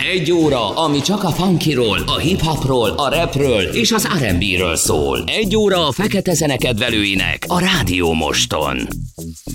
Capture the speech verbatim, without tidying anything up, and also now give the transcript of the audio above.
Egy óra, ami csak a funkyról, a hip-hopról, a rapről és az er and bé-ről szól. Egy óra a fekete zene kedvelőinek a Rádió Moston.